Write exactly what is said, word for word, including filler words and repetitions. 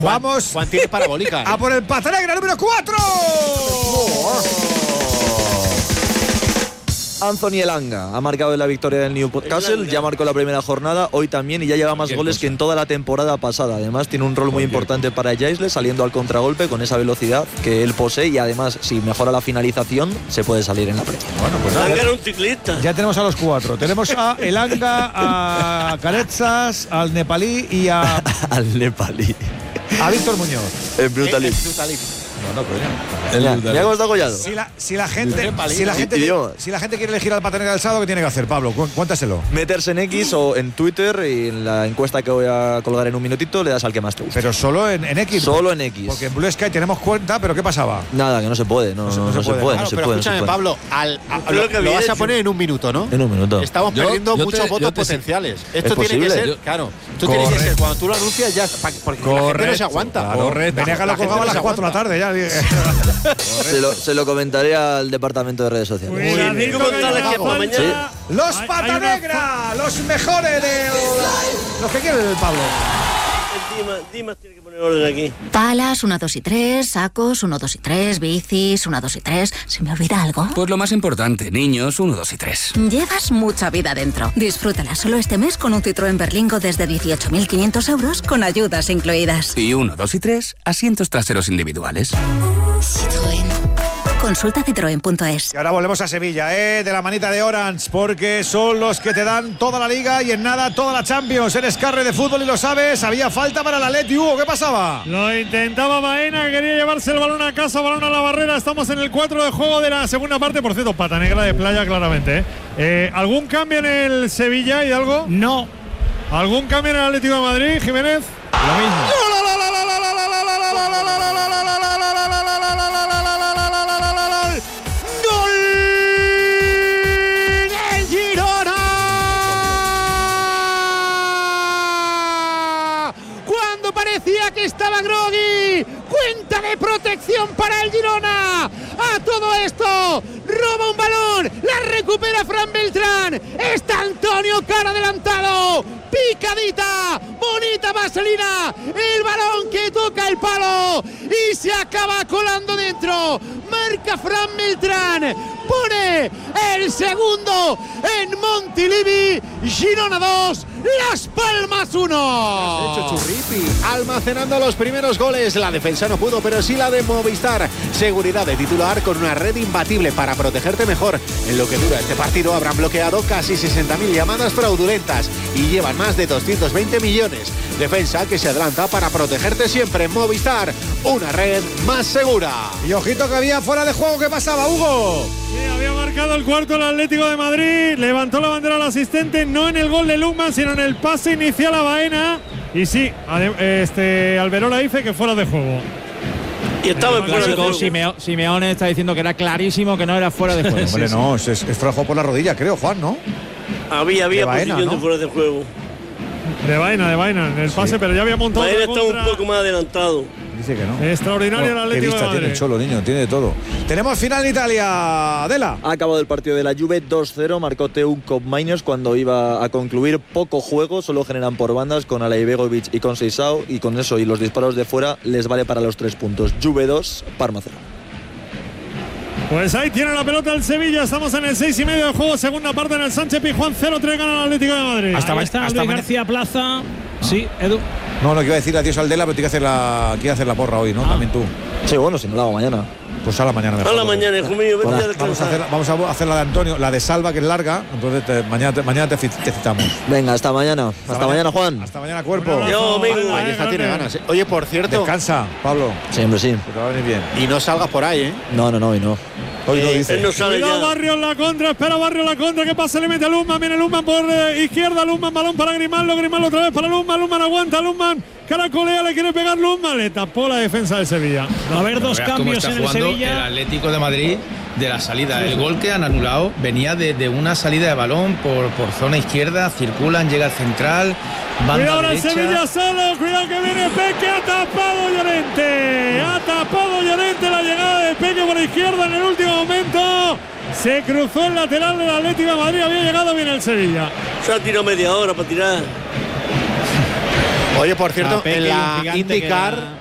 Vamos. Juan tiene parabólica. ¿eh? A por el Pata Negra número cuatro. Anthony Elanga ha marcado la victoria del Newcastle, ya marcó la primera jornada, hoy también, y ya lleva más goles que en toda la temporada pasada. Además tiene un rol muy importante para Giles, saliendo al contragolpe con esa velocidad que él posee, y además si mejora la finalización se puede salir en la Premier. Bueno, pues nada, Elanga era un ciclista. ya tenemos a los cuatro. Tenemos a Elanga, a Caretsas, al nepalí y a, Al nepalí. a Víctor Muñoz. El brutalista. No, no, coño. Mira, mira cómo está collado. Si la, si la gente, Nepalí, si la ¿no? gente, Idioma. si la gente quiere elegir al Pata Negra del sábado, ¿qué tiene que hacer, Pablo? Cu- Cuéntaselo. Meterse en X o en Twitter, y en la encuesta que voy a colgar en un minutito le das al que más te guste. Pero solo en, en X. Solo en X. Porque en Blue Sky tenemos cuenta, pero ¿qué pasaba? Nada, que no se puede, no, No se- no, no se no se puede. puede, Claro, no se pero puede. no se escúchame, puede. Pablo, al, a- Creo lo, que lo bien vas a hecho. poner en un minuto, ¿no? En un minuto. Estamos Yo- perdiendo yo muchos te- votos yo te- potenciales. Esto ¿Es tiene que posible? ser, Yo- claro. Tú tienes que ser, cuando tú lo anuncias ya, pa- porque la gente no se aguanta. Claro, Correcto. Venegas lo La gente colgaba a no las se cuatro de la aguanta. tarde ya. Se lo, se lo comentaré al departamento de redes sociales. Cuidadito ¿Cómo que está hay el una equipo falta. mañana? Los Hay- Pata hay una Negra, los mejores de los que quiere el Pablo. Dimas, Dimas tiene que poner orden aquí. Palas, uno, dos y tres, sacos, uno, dos y tres, bicis, uno, dos y tres. ¿Se me olvida algo? Pues lo más importante, niños, uno, dos y tres. Llevas mucha vida dentro. Disfrútala solo este mes con un Citroën Berlingo desde dieciocho mil quinientos euros con ayudas incluidas. Y uno, dos y tres, asientos traseros individuales. Citroën. Consulta citroen punto es. Y ahora volvemos a Sevilla, ¿eh? De la manita de Orange, porque son los que te dan toda la Liga y en nada toda la Champions. Eres carre de fútbol y lo sabes. Había falta para el Atleti, Hugo, ¿qué pasaba? Lo intentaba Baena, que quería llevarse el balón a casa, balón a la barrera. Estamos en el cuatro de juego de la segunda parte. Por cierto, Pata Negra de playa, claramente. ¿eh? Eh, ¿Algún cambio en el Sevilla y algo? No. ¿Algún cambio en el Atlético de Madrid, Jiménez? Lo mismo. Parecía que estaba groggy. Cuenta de protección para el Girona. A todo esto, roba un balón, la recupera Fran Beltrán. Está Antonio Caro adelantado. Picadita, bonita vaselina. El balón que toca el palo y se acaba colando dentro. Marca Fran Beltrán. Pone el segundo en Montilivi. Girona dos, Las Palmas uno. Hecho Churripi, almacenando los primeros goles. La defensa no pudo, pero sí la de Movistar. Seguridad de titular con una red imbatible para protegerte mejor. En lo que dura este partido habrán bloqueado casi sesenta mil llamadas fraudulentas y llevan más de doscientos veinte millones. Defensa que se adelanta para protegerte siempre. En Movistar, una red más segura. Y ojito que había fuera de juego, ¿qué pasaba, Hugo? Sí, había marcado el cuarto el Atlético de Madrid. Levantó la bandera al asistente, no en el gol de Lukman, sino en el pase inicial a Baena. Y sí, este Alberola dice que fuera de juego. Y estaba en fuera de juego. Simeo- Simeone está diciendo que era clarísimo que no era fuera de juego. Hombre, no, es, es, es fuera de juego por la rodilla, creo, Juan, ¿no? Había, había De Baena, posición ¿no? de fuera de juego. De Baena, de Baena, en el pase, pero ya había montado Baena otra está un contra. poco más adelantado. Dice que no. Extraordinario el Qué Atlético de vista tiene Madrid. el Cholo, niño, tiene de todo. Tenemos final en Italia, Adela. Ha acabado el partido de la Juve dos cero, marcó Teo Kopmainos cuando iba a concluir. Poco juego, solo generan por bandas con Alay Begovic y con Seisao, y con eso y los disparos de fuera les vale para los tres puntos. Juve dos, Parma cero. Pues ahí tiene la pelota el Sevilla. Estamos en el seis y medio de juego, segunda parte en el Sánchez Pizjuán. cero tres gana el Atlético de Madrid. Hasta Ahí ma- está hasta Luis ma- García Plaza. Sí, Edu. No, no, que iba a decir adiós al Dela, pero tiene que hacer la, quiere hacer la porra hoy, ¿no? También tú. Sí, bueno, si no lo hago mañana. Pues a la mañana mejor. A la mañana, hijo mío, vete a Vamos a, descansar. hacer, vamos a hacer la de Antonio, la de Salva, que es larga. Entonces te- mañana, te, mañana te, fi- te citamos. Venga, hasta mañana. Hasta, mañana. mañana, Juan. Hasta mañana, cuerpo. Yo, amigo. Ay, esta tiene ganas, ¿eh? Oye, por cierto, Descansa, Pablo. Siempre sí. Que te va a venir bien. y no salgas por ahí, ¿eh? No, no, no, y no. Hoy no Eh, dice. Él no sale Cuidado ya. Barrio en la contra, espera Barrio en la contra, ¿qué pasa? Le mete a Luzman, viene Luzman por eh, izquierda, Luzman, balón para Grimaldo, Grimaldo otra vez para Luzman, Luzman aguanta, Luzman, caracolea, le quiere pegar Luzman, le tapó la defensa de Sevilla. Va a haber dos Veas cómo cambios está en el jugando Sevilla. el Atlético de Madrid de la salida. El gol que han anulado venía de, de una salida de balón por, por zona izquierda, circulan, llega al central, banda Cuidado ahora derecha. Sevilla solo, cuidado que viene Peque, ha tapado Llorente, ha tapado Llorente la llegada de Peque por izquierda en el último momento. Se cruzó el lateral del Atlético de Madrid, había llegado bien el Sevilla. Se ha tirado media hora para tirar. Oye, por cierto, Peque, en un la gigante que IndyCar, era-